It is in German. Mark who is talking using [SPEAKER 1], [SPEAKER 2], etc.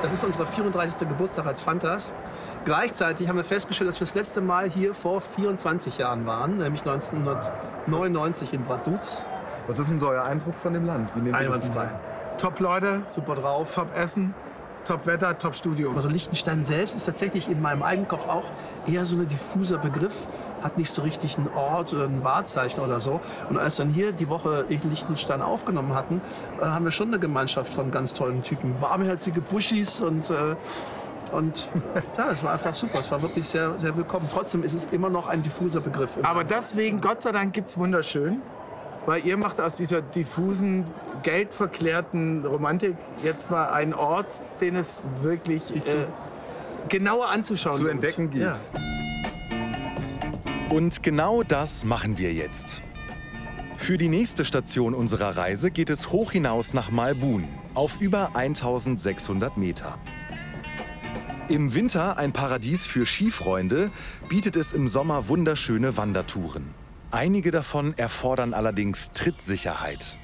[SPEAKER 1] Das ist unser 34. Geburtstag als Fantas. Gleichzeitig haben wir festgestellt, dass wir das letzte Mal hier vor 24 Jahren waren, nämlich 1999 in Vaduz.
[SPEAKER 2] Was ist denn so euer Eindruck von dem Land? Wie nehmt ihr das
[SPEAKER 1] Einwandfrei.
[SPEAKER 3] Top Leute,
[SPEAKER 1] Super drauf.
[SPEAKER 3] top Essen, top Wetter, top Studio.
[SPEAKER 1] Also Liechtenstein selbst ist tatsächlich in meinem eigenen Kopf auch eher so ein diffuser Begriff, hat nicht so richtig einen Ort oder ein Wahrzeichen oder so. Und als dann hier die Woche in Liechtenstein aufgenommen hatten, haben wir schon eine Gemeinschaft von ganz tollen Typen. Warmherzige Buschis und ja, es war einfach super. Es war wirklich sehr, sehr willkommen. Trotzdem ist es immer noch ein diffuser Begriff.
[SPEAKER 3] Aber deswegen, Gott sei Dank, gibt's wunderschön. Weil ihr macht aus dieser diffusen, geldverklärten Romantik jetzt mal einen Ort, den es wirklich genauer anzuschauen
[SPEAKER 2] zu entdecken gibt.
[SPEAKER 3] Ja.
[SPEAKER 4] Und genau das machen wir jetzt. Für die nächste Station unserer Reise geht es hoch hinaus nach Malbun, auf über 1600 Meter. Im Winter ein Paradies für Skifreunde, bietet es im Sommer wunderschöne Wandertouren. Einige davon erfordern allerdings Trittsicherheit.